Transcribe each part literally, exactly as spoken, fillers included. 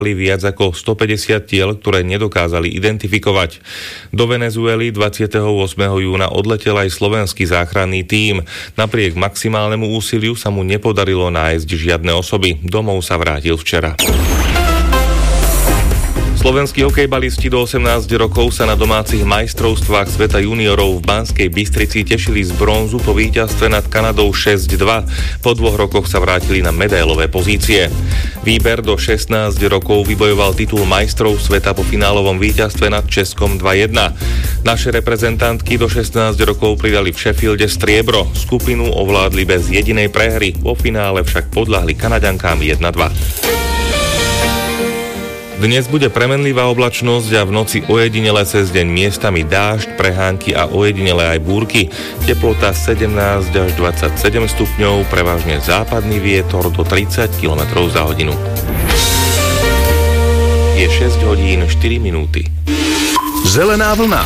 viac ako stopäťdesiat tiel, ktoré nedokázali identifikovať. Do Venezuely dvadsiateho ôsmeho júna odletel aj slovenský záchranný tím. Napriek maximálnemu úsiliu sa mu nepodarilo nájsť žiadne osoby. Domov sa vrátil včera. Slovenskí hokejbalisti do osemnásť rokov sa na domácich majstrovstvách sveta juniorov v Banskej Bystrici tešili z bronzu po víťazstve nad Kanadou šesť dva. Po dvoch rokoch sa vrátili na medailové pozície. Výber do šestnásť rokov vybojoval titul majstrov sveta po finálovom víťazstve nad Českom dva jedna. Naše reprezentantky do šestnásť rokov pridali v Sheffielde striebro. Skupinu ovládli bez jedinej prehry. Vo finále však podľahli Kanaďankám jedna dva. Dnes bude premenlivá oblačnosť a v noci ojedinele cez deň miestami dážď, prehánky a ojedinele aj búrky. Teplota sedemnásť až dvadsaťsedem stupňov, prevažne západný vietor do tridsať kilometrov za hodinu. Je šesť hodín štyri minúty. Zelená vlna.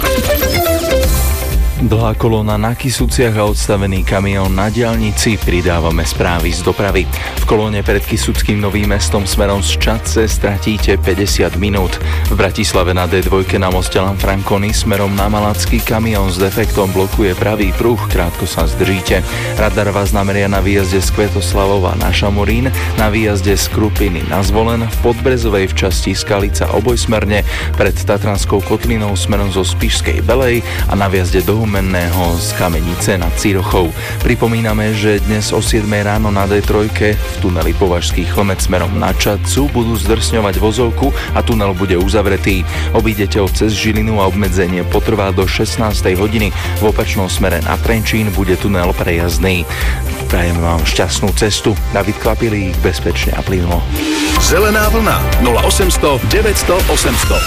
Dlhá kolóna na Kysuciach a odstavený kamión na diaľnici. Pridávame správy z dopravy. V kolóne pred Kysuckým Novým Mestom smerom z Čadce stratíte päťdesiat minút. V Bratislave na dé dva na moste Lanfranconi smerom na Malacký kamión s defektom blokuje pravý pruh. Krátko sa zdržíte. Radar vás nameria na výjazde z Kvetoslavova na Šamorín, na výjazde z Krupiny na Zvolen, v Podbrezovej v časti Skalica obojsmerne, pred Tatranskou kotlinou smerom zo Spišskej Belej a na výjazde do Humenného z Kamenice nad Cirochou. Pripomíname, že dnes o siedmej ráno na dé tri v tuneli Považský Chlmec smerom na Čadcu budú zdrsňovať vozovku a tunel bude uzavretý. Obídete ho cez Žilinu a obmedzenie potrvá do šestnástej hodiny. V opačnom smere na Trenčín bude tunel prejazdný. Prajem vám šťastnú cestu. David Kvapilík, bezpečne a plynulo. Zelená vlna nula osemsto deväťsto osemsto.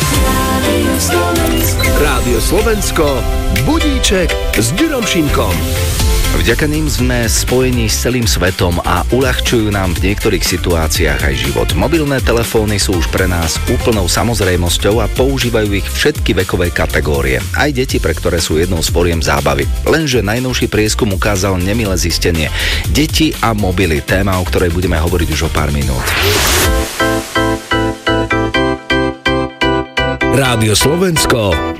Rádio Slovensko, budíček s Ďurom Šimkom. Vďaka ním sme spojení s celým svetom a uľahčujú nám v niektorých situáciách aj život. Mobilné telefóny sú už pre nás úplnou samozrejmosťou a používajú ich všetky vekové kategórie. Aj deti, pre ktoré sú jednou z foriem zábavy. Lenže najnovší prieskum ukázal nemilé zistenie. Deti a mobily, téma, o ktorej budeme hovoriť už o pár minút. Rádio Slovensko,